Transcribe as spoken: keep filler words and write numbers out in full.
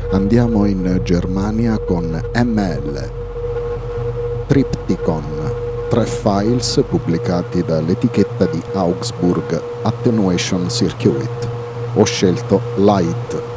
Andiamo in Germania con M L. Triptychon, tre files pubblicati dall'etichetta di Augsburg Attenuation Circuit. Ho scelto Light.